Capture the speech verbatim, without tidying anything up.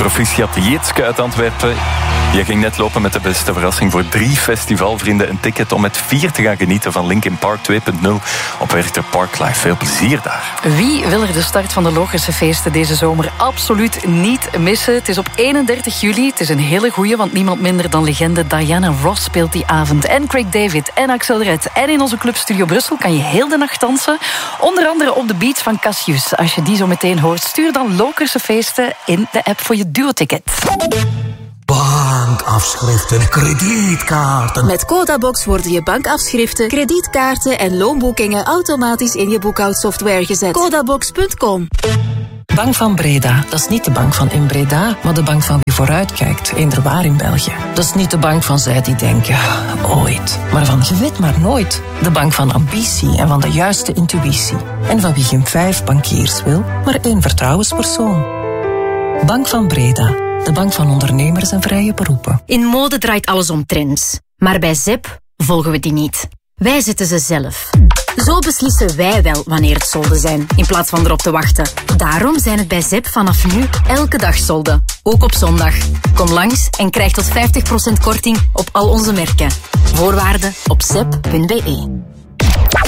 Proficiat Jitske uit Antwerpen. Je ging net lopen met de beste verrassing voor drie festivalvrienden. Een ticket om met vier te gaan genieten van Linkin Park twee punt nul op Werchter Park Live. Veel plezier daar. Wie wil er de start van de Lokerse feesten deze zomer absoluut niet missen? Het is op eenendertig juli. Het is een hele goeie, want niemand minder dan legende Diana Ross speelt die avond. En Craig David en Axel Red. En in onze Club Studio Brussel kan je heel de nacht dansen. Onder andere op de beats van Cassius. Als je die zo meteen hoort, stuur dan Lokerse feesten in de app voor je duo-ticket. Bankafschriften, kredietkaarten. Met Codabox worden je bankafschriften, kredietkaarten en loonboekingen automatisch in je boekhoudsoftware gezet. Codabox punt com. Bank van Breda, dat is niet de bank van in Breda, maar de bank van wie vooruitkijkt, inderwaar in België. Dat is niet de bank van zij die denken, ooit, maar van je weet maar nooit. De bank van ambitie en van de juiste intuïtie. En van wie geen vijf bankiers wil, maar één vertrouwenspersoon. Bank van Breda, de bank van ondernemers en vrije beroepen. In mode draait alles om trends, maar bij Z E P volgen we die niet. Wij zetten ze zelf. Zo beslissen wij wel wanneer het solden zijn, in plaats van erop te wachten. Daarom zijn het bij Z E P vanaf nu elke dag solden. Ook op zondag. Kom langs en krijg tot vijftig procent korting op al onze merken. Voorwaarden op zep punt be.